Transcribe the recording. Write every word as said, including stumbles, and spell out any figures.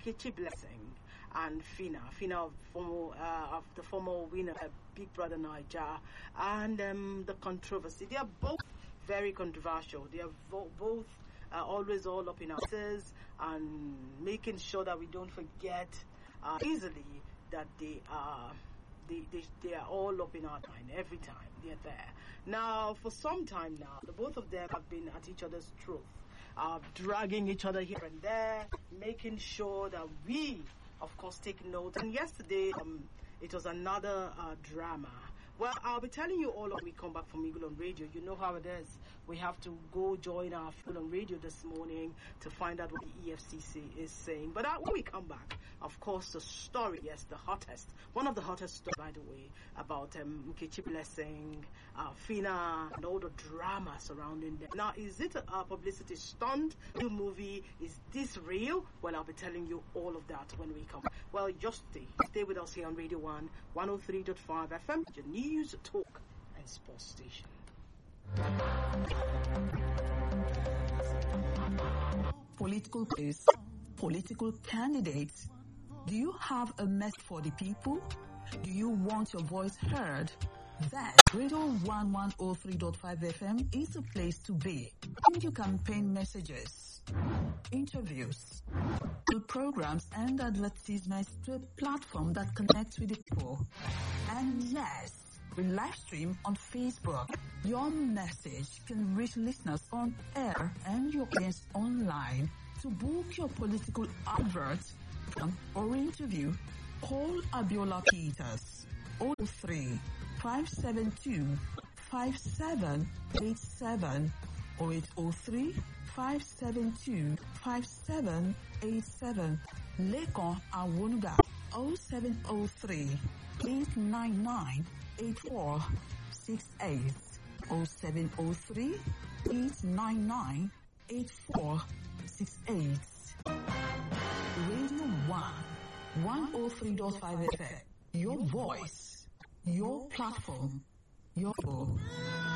Nkechi Blessing and Fina, Fina of, former, uh, of the former winner of Big Brother Naija, and um, the controversy. They are both very controversial. They are vo- both uh, always all up in our faces and making sure that we don't forget uh, easily that they are they, they, they are all up in our mind every time they're there. Now, for some time now, the both of them have been at each other's throat, uh, dragging each other here and there, making sure that we, of course, take note. And yesterday, um, it was another uh, drama. Well, I'll be telling you all when we come back from Eagle on Radio. You know how it is. We have to go join our Eagle on Radio this morning to find out what the E F C C is saying. But uh, when we come back, of course, the story, yes, the hottest, one of the hottest stories, by the way, about um, Nkechi Blessing, uh, Fina, and all the drama surrounding them. Now, is it a, a publicity stunt? New movie? Is this real? Well, I'll be telling you all of that when we come back. Well, just stay. Stay with us here on Radio one, one oh three point five F M, your news, talk, and sports station. Political case, political candidates. Do you have a message for the people? Do you want your voice heard? Then Radio one one oh three point five F M is the place to be. Send your campaign messages, interviews, programs and advertisements to a platform that connects with the people. And yes, we live stream on Facebook. Your message can reach listeners on air and your audience online. To book your political advert or interview, call Abiola Peters oh three, five seven two, five seven eight seven or eight oh three, five seven two, five seven eight seven. Lekon Awunuga oh seven oh three, eight nine nine, eight four six eight oh seven oh three, eight nine nine, eight four six eight. Radio one, one oh three point five F M. Your voice, your platform, your phone.